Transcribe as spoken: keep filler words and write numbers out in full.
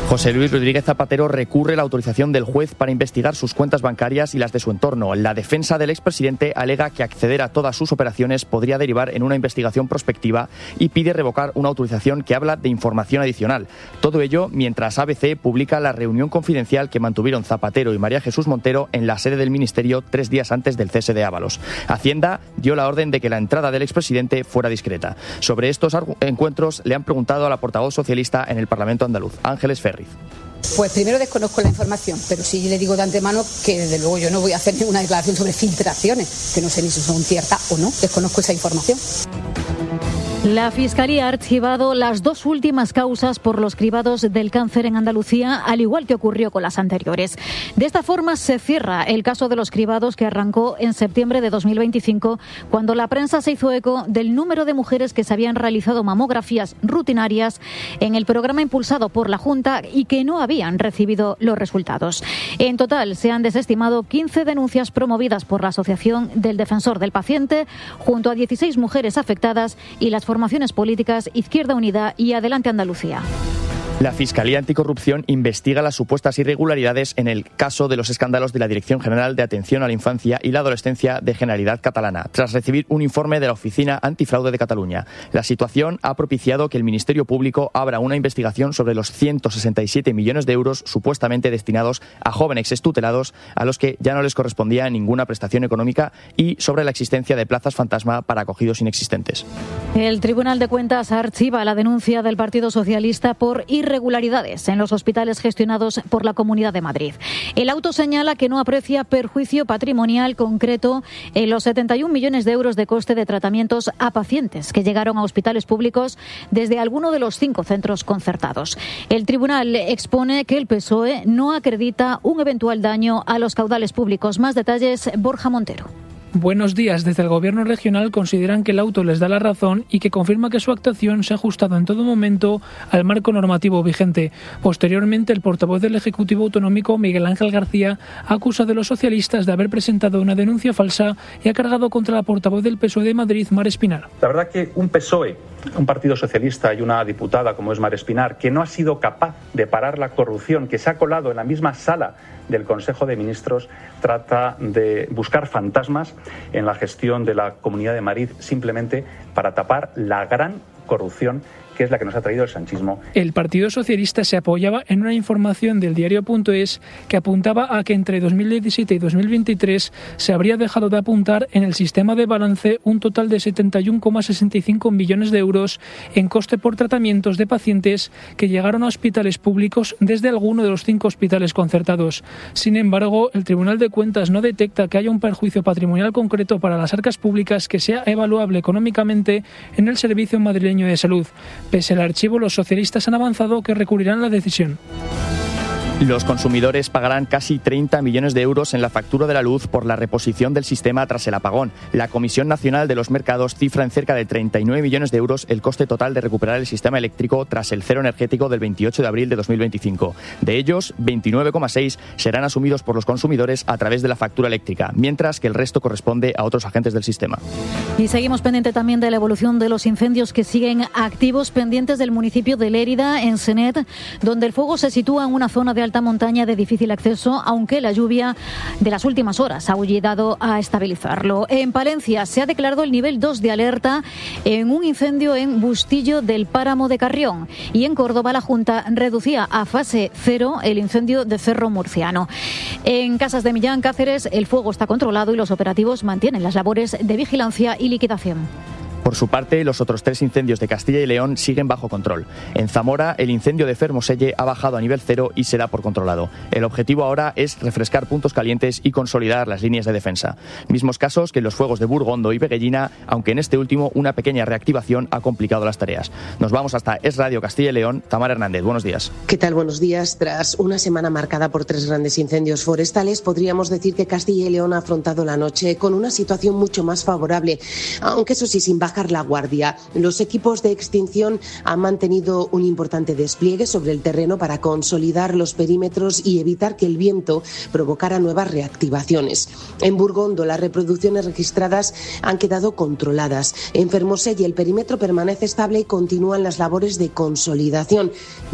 José Luis Rodríguez Zapatero recurre la autorización del juez para investigar sus cuentas bancarias y las de su entorno. La defensa del expresidente alega que acceder a todas sus operaciones podría derivar en una investigación prospectiva y pide revocar una autorización que habla de información adicional. Todo ello mientras A B C publica la reunión confidencial que mantuvieron Zapatero y María Jesús Montero en la sede del Ministerio tres días antes del cese de Ábalos. Hacienda dio la orden de que la entrada del expresidente fuera discreta. Sobre estos encuentros le han preguntado a la portavoz socialista en el Parlamento andaluz, Ángeles Ferriz. Pues primero desconozco la información, pero sí le digo de antemano que desde luego yo no voy a hacer ninguna declaración sobre filtraciones, que no sé ni si son ciertas o no, desconozco esa información. La Fiscalía ha archivado las dos últimas causas por los cribados del cáncer en Andalucía, al igual que ocurrió con las anteriores. De esta forma se cierra el caso de los cribados que arrancó en septiembre de dos mil veinticinco, cuando la prensa se hizo eco del número de mujeres que se habían realizado mamografías rutinarias en el programa impulsado por la Junta y que no habían recibido los resultados. En total se han desestimado quince denuncias promovidas por la Asociación del Defensor del Paciente, junto a dieciséis mujeres afectadas y las formaciones políticas Izquierda Unida y Adelante Andalucía. La Fiscalía Anticorrupción investiga las supuestas irregularidades en el caso de los escándalos de la Dirección General de Atención a la Infancia y la Adolescencia de Generalitat Catalana, tras recibir un informe de la Oficina Antifraude de Cataluña. La situación ha propiciado que el Ministerio Público abra una investigación sobre los ciento sesenta y siete millones de euros supuestamente destinados a jóvenes extutelados a los que ya no les correspondía ninguna prestación económica y sobre la existencia de plazas fantasma para acogidos inexistentes. El Tribunal de Cuentas archiva la denuncia del Partido Socialista por irregularidades en los hospitales gestionados por la Comunidad de Madrid. El auto señala que no aprecia perjuicio patrimonial concreto en los setenta y un millones de euros de coste de tratamientos a pacientes que llegaron a hospitales públicos desde alguno de los cinco centros concertados. El tribunal expone que el P S O E no acredita un eventual daño a los caudales públicos. Más detalles, Borja Montero. Buenos días. Desde el Gobierno regional consideran que el auto les da la razón y que confirma que su actuación se ha ajustado en todo momento al marco normativo vigente. Posteriormente, el portavoz del Ejecutivo Autonómico, Miguel Ángel García, ha acusado a los socialistas de haber presentado una denuncia falsa y ha cargado contra la portavoz del P S O E de Madrid, Mar Espinar. La verdad que un P S O E, un partido socialista y una diputada como es Mar Espinar, que no ha sido capaz de parar la corrupción, que se ha colado en la misma sala del Consejo de Ministros, trata de buscar fantasmas en la gestión de la Comunidad de Madrid simplemente para tapar la gran corrupción que es la que nos ha traído el sanchismo. El Partido Socialista se apoyaba en una información del diario.es que apuntaba a que entre dos mil diecisiete y dos mil veintitrés se habría dejado de apuntar en el sistema de balance un total de setenta y uno coma sesenta y cinco millones de euros en coste por tratamientos de pacientes que llegaron a hospitales públicos desde alguno de los cinco hospitales concertados. Sin embargo, el Tribunal de Cuentas no detecta que haya un perjuicio patrimonial concreto para las arcas públicas que sea evaluable económicamente en el Servicio Madrileño de Salud. Pese al archivo, los socialistas han avanzado que recurrirán a la decisión. Los consumidores pagarán casi treinta millones de euros en la factura de la luz por la reposición del sistema tras el apagón. La Comisión Nacional de los Mercados cifra en cerca de treinta y nueve millones de euros el coste total de recuperar el sistema eléctrico tras el cero energético del veintiocho de abril de dos mil veinticinco. De ellos, veintinueve coma seis serán asumidos por los consumidores a través de la factura eléctrica, mientras que el resto corresponde a otros agentes del sistema. Y seguimos pendiente también de la evolución de los incendios que siguen activos, pendientes del municipio de Lérida, en Senet, donde el fuego se sitúa en una zona de alta montaña de difícil acceso, aunque la lluvia de las últimas horas ha ayudado a estabilizarlo. En Palencia se ha declarado el nivel dos de alerta en un incendio en Bustillo del Páramo de Carrión, y en Córdoba la Junta reducía a fase cero el incendio de Cerro Murciano. En Casas de Millán, Cáceres, el fuego está controlado y los operativos mantienen las labores de vigilancia y liquidación. Por su parte, los otros tres incendios de Castilla y León siguen bajo control. En Zamora, el incendio de Fermoselle ha bajado a nivel cero y se da por controlado. El objetivo ahora es refrescar puntos calientes y consolidar las líneas de defensa. Mismos casos que los fuegos de Burgondo y Veguellina, aunque en este último una pequeña reactivación ha complicado las tareas. Nos vamos hasta Es Radio Castilla y León. Tamara Hernández, buenos días. ¿Qué tal? Buenos días. Tras una semana marcada por tres grandes incendios forestales, podríamos decir que Castilla y León ha afrontado la noche con una situación mucho más favorable, aunque eso sí, sin bajar la guardia. Los equipos de extinción han mantenido un importante despliegue sobre el terreno para consolidar los perímetros y evitar que el viento provocara nuevas reactivaciones. En Burgondo, las reproducciones registradas han quedado controladas. En Fermoselle, el perímetro permanece estable y continúan las labores de consolidación.